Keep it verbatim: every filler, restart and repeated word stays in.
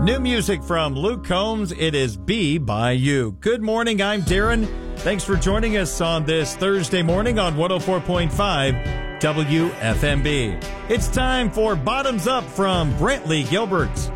New music from Luke Combs. It is Be By You. Good morning. I'm Darren. Thanks for joining us on this Thursday morning on one oh four point five W F M B. It's time for Bottoms Up from Brantley Gilbert.